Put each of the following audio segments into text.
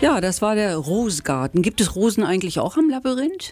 Ja, das war der Rosegarten. Gibt es Rosen eigentlich auch am Labyrinth?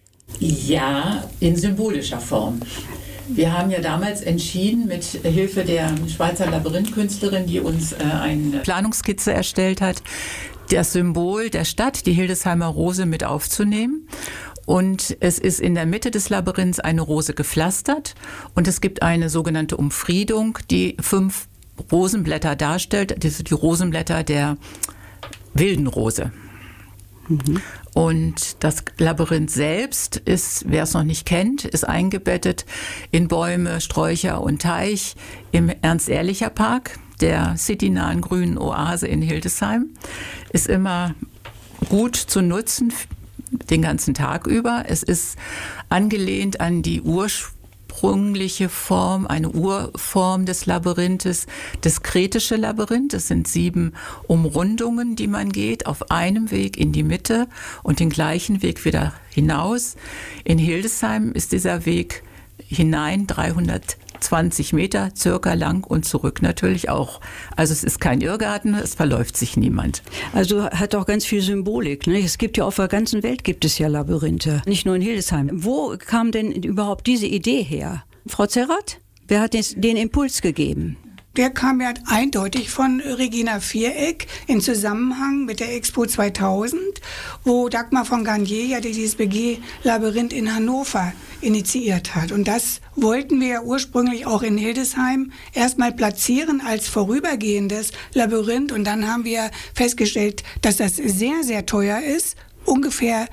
Ja, in symbolischer Form. Wir haben ja damals entschieden, mit Hilfe der Schweizer Labyrinthkünstlerin, die uns eine Planungskizze erstellt hat, das Symbol der Stadt, die Hildesheimer Rose, mit aufzunehmen. Und es ist in der Mitte des Labyrinths eine Rose gepflastert und es gibt eine sogenannte Umfriedung, die 5 Rosenblätter darstellt. Das sind die Rosenblätter der wilden Rose. Mhm. Und das Labyrinth selbst ist, wer es noch nicht kennt, ist eingebettet in Bäume, Sträucher und Teich im Ernst-Ehrlicher-Park, der citynahen grünen Oase in Hildesheim. Ist immer gut zu nutzen, den ganzen Tag über. Es ist angelehnt an die ursprüngliche Form, eine Urform des Labyrinthes, das kretische Labyrinth. Es sind 7 Umrundungen, die man geht, auf einem Weg in die Mitte und den gleichen Weg wieder hinaus. In Hildesheim ist dieser Weg hinein 320 Meter circa lang und zurück natürlich auch. Also es ist kein Irrgarten, es verläuft sich niemand. Also hat auch ganz viel Symbolik, ne? Es gibt ja auf der ganzen Welt gibt es ja Labyrinthe, nicht nur in Hildesheim. Wo kam denn überhaupt diese Idee her? Frau Zerrath, wer hat den Impuls gegeben? Der kam ja eindeutig von Regina Viereck in Zusammenhang mit der Expo 2000, wo Dagmar von Garnier ja dieses BG-Labyrinth in Hannover initiiert hat. Und das wollten wir ursprünglich auch in Hildesheim erstmal platzieren als vorübergehendes Labyrinth. Und dann haben wir festgestellt, dass das sehr, sehr teuer ist, ungefähr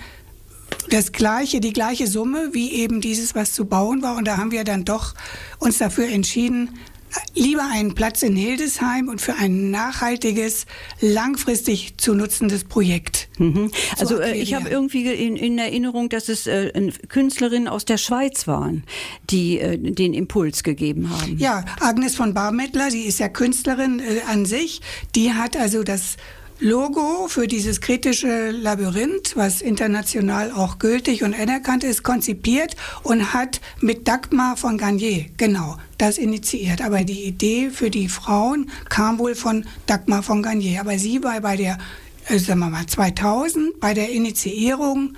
die gleiche Summe wie eben dieses, was zu bauen war. Und da haben wir dann doch uns dafür entschieden, lieber einen Platz in Hildesheim und für ein nachhaltiges, langfristig zu nutzendes Projekt. Mhm. Also ich habe irgendwie in Erinnerung, dass es Künstlerinnen aus der Schweiz waren, die den Impuls gegeben haben. Ja, Agnes von Barmettler, sie ist ja Künstlerin an sich, die hat also das Logo für dieses kritische Labyrinth, was international auch gültig und anerkannt ist, konzipiert und hat mit Dagmar von Garnier, genau, das initiiert. Aber die Idee für die Frauen kam wohl von Dagmar von Garnier. Aber sie war bei der, sagen wir mal, 2000, bei der Initiierung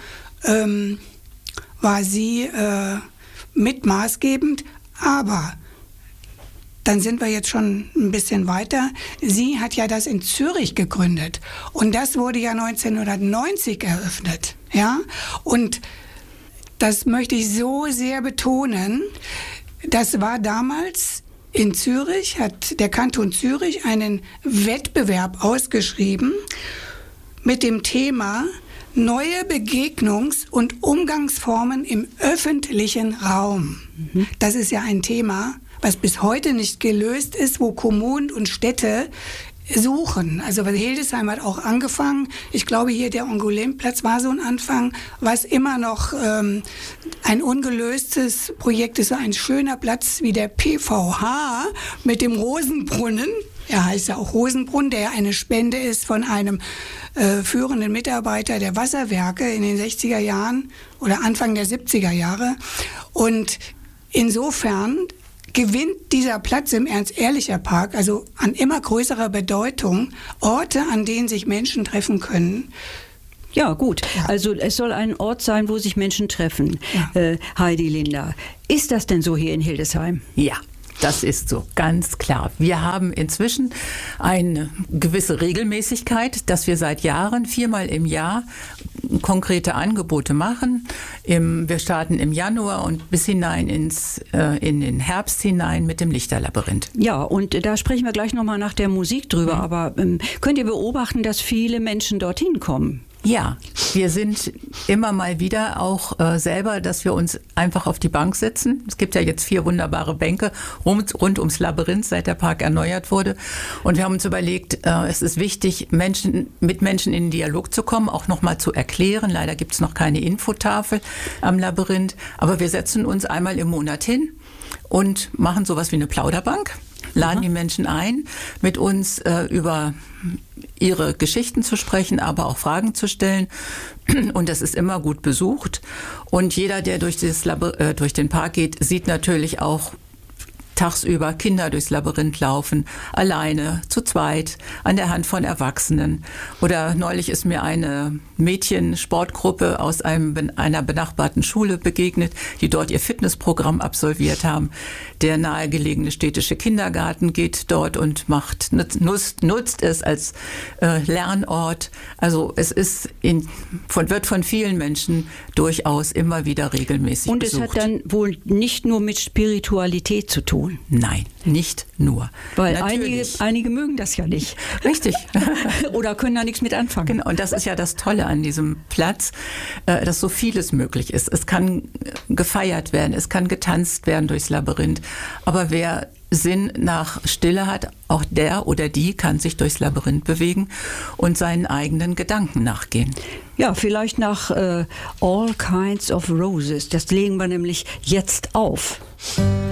war sie mit maßgebend, aber dann sind wir jetzt schon ein bisschen weiter. Sie hat ja das in Zürich gegründet und das wurde ja 1990 eröffnet, ja. Und das möchte ich so sehr betonen. Das war damals in Zürich, hat der Kanton Zürich einen Wettbewerb ausgeschrieben mit dem Thema neue Begegnungs- und Umgangsformen im öffentlichen Raum. Mhm. Das ist ja ein Thema, was bis heute nicht gelöst ist, wo Kommunen und Städte suchen. Also Hildesheim hat auch angefangen. Ich glaube, hier der Angoulême-Platz war so ein Anfang, was immer noch ein ungelöstes Projekt ist. So ein schöner Platz wie der PVH mit dem Rosenbrunnen. Er heißt ja auch Rosenbrunnen, der eine Spende ist von einem führenden Mitarbeiter der Wasserwerke in den 60er Jahren oder Anfang der 70er Jahre. Und insofern gewinnt dieser Platz im Ernst-Ehrlicher-Park, also an immer größerer Bedeutung, Orte, an denen sich Menschen treffen können. Ja, gut. Ja. Also es soll ein Ort sein, wo sich Menschen treffen. Ja. Heidi Linder, ist das denn so hier in Hildesheim? Ja. Das ist so, ganz klar. Wir haben inzwischen eine gewisse Regelmäßigkeit, dass wir seit Jahren 4-mal im Jahr konkrete Angebote machen. Wir starten im Januar und bis hinein in den Herbst hinein mit dem Lichterlabyrinth. Ja, und da sprechen wir gleich nochmal nach der Musik drüber. Aber könnt ihr beobachten, dass viele Menschen dorthin kommen? Ja, wir sind immer mal wieder auch selber, dass wir uns einfach auf die Bank setzen. Es gibt ja jetzt 4 wunderbare Bänke rund ums Labyrinth, seit der Park erneuert wurde. Und wir haben uns überlegt, es ist wichtig, mit Menschen in den Dialog zu kommen, auch nochmal zu erklären. Leider gibt es noch keine Infotafel am Labyrinth. Aber wir setzen uns einmal im Monat hin und machen sowas wie eine Plauderbank. Laden die Menschen ein, mit uns über ihre Geschichten zu sprechen, aber auch Fragen zu stellen. Und das ist immer gut besucht. Und jeder, der durch den Park geht, sieht natürlich auch tagsüber Kinder durchs Labyrinth laufen, alleine, zu zweit, an der Hand von Erwachsenen. Oder neulich ist mir eine Mädchensportgruppe aus einer benachbarten Schule begegnet, die dort ihr Fitnessprogramm absolviert haben. Der nahegelegene städtische Kindergarten geht dort und nutzt es als Lernort. Also es ist wird von vielen Menschen durchaus immer wieder regelmäßig und besucht. Es hat dann wohl nicht nur mit Spiritualität zu tun. Nein, nicht nur. Weil einige mögen das ja nicht. Richtig. Oder können da nichts mit anfangen. Genau, und das ist ja das Tolle an diesem Platz, dass so vieles möglich ist. Es kann gefeiert werden, es kann getanzt werden durchs Labyrinth. Aber wer Sinn nach Stille hat, auch der oder die kann sich durchs Labyrinth bewegen und seinen eigenen Gedanken nachgehen. Ja, vielleicht nach All Kinds of Roses. Das legen wir nämlich jetzt auf.